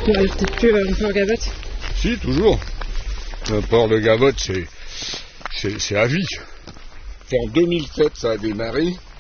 Ouais, peut-être plus un port Gavotte. Si, toujours. Un port de Gavotte, c'est à vie. En 2007, ça a démarré.